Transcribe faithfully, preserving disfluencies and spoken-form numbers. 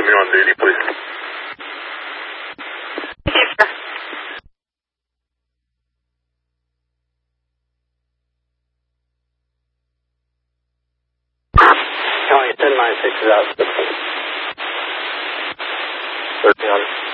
put me on duty, please. County ten nine six is out. thirty